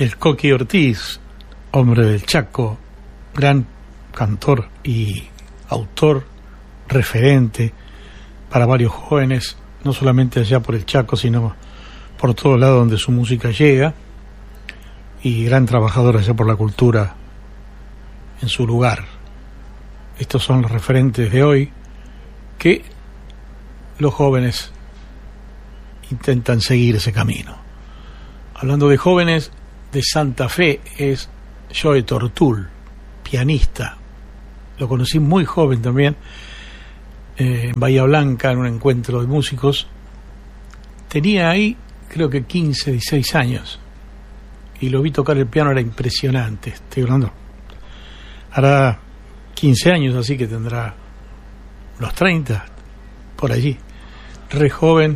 el Coqui Ortiz, hombre del Chaco, gran cantor y autor, referente para varios jóvenes, no solamente allá por el Chaco, sino por todo lado donde su música llega, y gran trabajador allá por la cultura en su lugar. Estos son los referentes de hoy que los jóvenes intentan seguir ese camino. Hablando de jóvenes, de Santa Fe es Joe Tortul, pianista. Lo conocí muy joven también, en Bahía Blanca, en un encuentro de músicos. Tenía ahí, creo que 15, 16 años, y lo vi tocar el piano, era impresionante. Estoy hablando, hará 15 años, así que tendrá los 30, por allí. Re joven,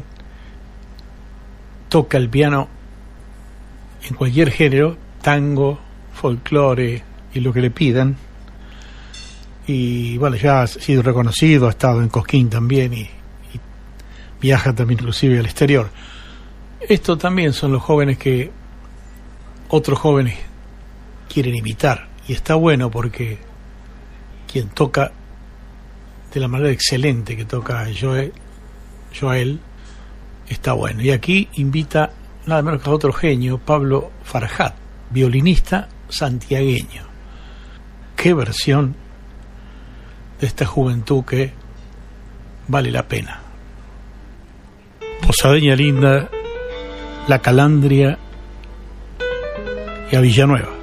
toca el piano en cualquier género, tango, folclore y lo que le pidan. Y bueno, ya ha sido reconocido, ha estado en Cosquín también y viaja también inclusive al exterior. Esto también son los jóvenes que otros jóvenes quieren imitar, y está bueno porque quien toca de la manera excelente que toca Joel está bueno. Y aquí invita nada menos que a otro genio, Pablo Farjat, violinista santiagueño. Qué versión de esta juventud que vale la pena. Posadeña linda, La Calandria y a Villanueva.